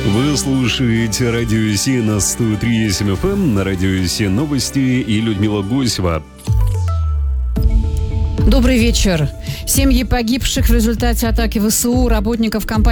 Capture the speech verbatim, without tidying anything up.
Вы слушаете Радио Си на сто три и семь эф эм, на Радио Си новости и Людмила Гусева. Добрый вечер. Семьи погибших в результате атаки ВСУ работников компании